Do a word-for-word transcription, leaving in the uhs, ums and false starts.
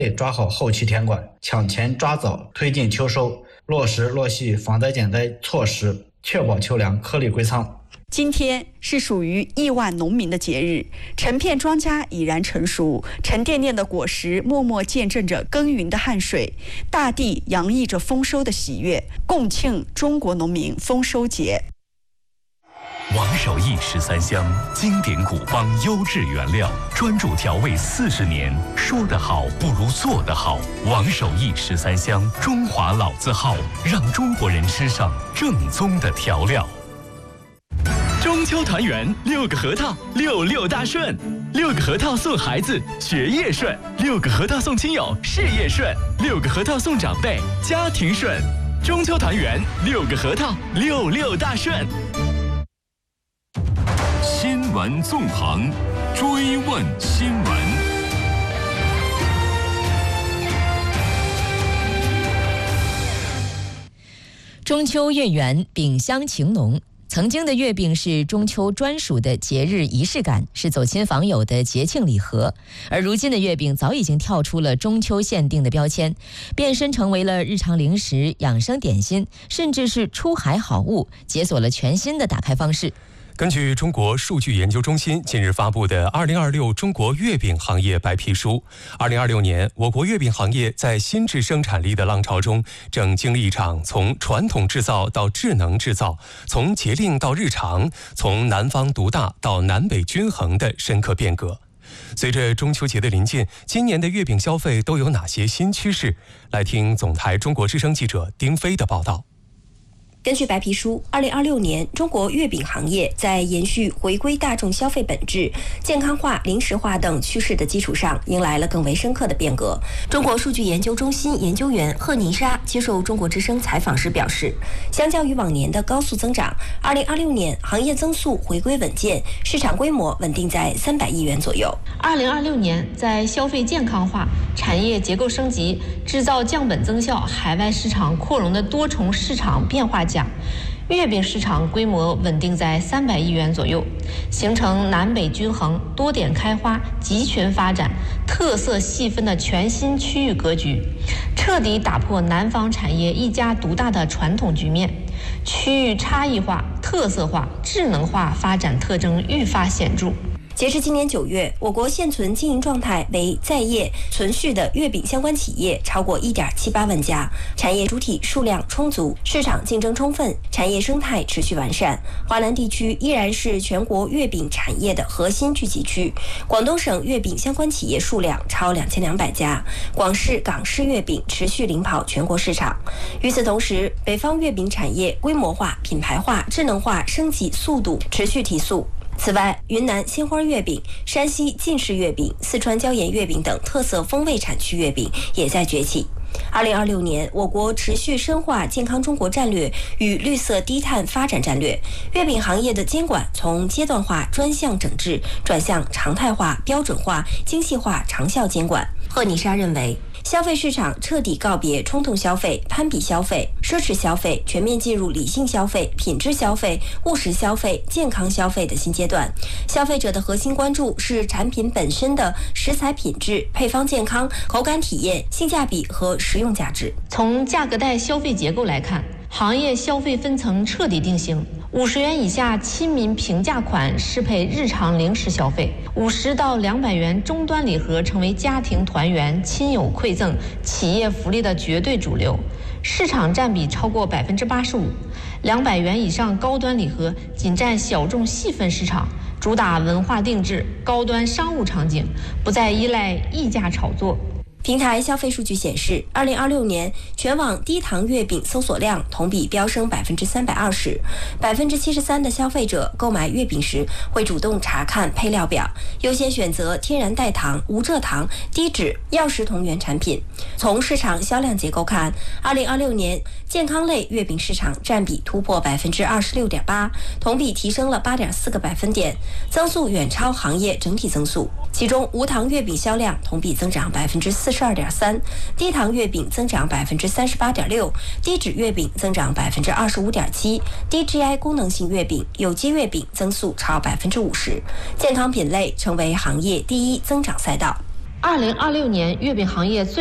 抓好后期田管，抢前抓早，推进秋收，落实落细防灾减灾措施，确保秋粮颗粒归仓。 今天是属于亿万农民的节日，成片庄稼已然成熟，沉甸甸的果实默默见证着耕耘的汗水，大地洋溢着丰收的喜悦，共庆中国农民丰收节。 王守义十三香，经典古方，优质原料，专注调味四十年，说得好不如做得好。王守义十三香，中华老字号，让中国人吃上正宗的调料。 中秋团圆，六个核桃，六六大顺。六个核桃送孩子，学业顺；六个核桃送亲友，事业顺；六个核桃送长辈，家庭顺。中秋团圆，六个核桃，六六大顺。 新闻纵横，追问新闻。 中秋月圆，饼香情浓。曾经的月饼是中秋专属的节日仪式感，是走亲访友的节庆礼盒。而如今的月饼早已经跳出了中秋限定的标签，变身成为了日常零食、养生点心，甚至是出海好物，解锁了全新的打开方式。 根据中国数据研究中心近日发布的《二零二六中国月饼行业白皮书》，二零二六年，我国月饼行业在新质生产力的浪潮中，正经历一场从传统制造到智能制造，从节令到日常，从南方独大到南北均衡的深刻变革。随着中秋节的临近，今年的月饼消费都有哪些新趋势？来听总台中国之声记者丁飞的报道。 根据白皮书，二零二六年中国月饼行业在延续回归大众消费本质、健康化、零食化等趋势的基础上，迎来了更为深刻的变革。中国数据研究中心研究员贺妮莎接受中国之声采访时表示，相较于往年的高速增长，二零二六年行业增速回归稳健，市场规模稳定在三百亿元左右。 二零二六年，在消费健康化、产业结构升级、制造降本增效、海外市场扩容的多重市场变化下，月饼市场规模稳定在三百亿元左右，形成南北均衡、多点开花、集群发展、特色细分的全新区域格局，彻底打破南方产业一家独大的传统局面，区域差异化、特色化、智能化发展特征愈发显著。 截至今年九月，我国现存经营状态为在业存续的月饼相关企业超过一点七八万家，产业主体数量充足，市场竞争充分，产业生态持续完善。华南地区依然是全国月饼产业的核心聚集区，广东省月饼相关企业数量超两千两百家，广式、港式月饼持续领跑全国市场。与此同时，北方月饼产业规模化、品牌化、智能化升级速度持续提速。此外，云南鲜花月饼、山西晋式月饼、四川椒盐月饼等特色风味产区月饼也在崛起。二零二六年，我国持续深化健康中国战略与绿色低碳发展战略，月饼行业的监管从阶段化专项整治转向常态化、标准化、精细化长效监管。贺妮莎认为，消费市场彻底告别冲动消费、攀比消费、奢侈消费，全面进入理性消费、品质消费、务实消费、健康消费的新阶段。消费者的核心关注是产品本身的食材品质、配方健康、口感体验、性价比和实用价值。 从价格带消费结构来看，行业消费分层彻底定型。五十元以下亲民平价款适配日常零食消费，五十到两百元终端礼盒成为家庭团圆、亲友馈赠、企业福利的绝对主流，市场占比超过百分之八十五。两百元以上高端礼盒仅占小众细分市场，主打文化定制、高端商务场景，不再依赖溢价炒作。 平台消费数据显示，二零二六年全网低糖月饼搜索量同比飙升百分之三百二十，百分之七十三的消费者购买月饼时会主动查看配料表，优先选择天然代糖、无蔗糖、低脂、药食同源产品。从市场销量结构看，二零二六年健康类月饼市场占比突破百分之二十六点八，同比提升了八点四个百分点，增速远超行业整体增速。其中，无糖月饼销量同比增长百分之四十二点三，低糖月饼增长百分之三十八点六，低脂月饼增长百分之二十五点七，低 G I 功能性月饼、有机月饼增速超百分之五十，健康品类成为行业第一增长赛道。 二零二六年月饼行业最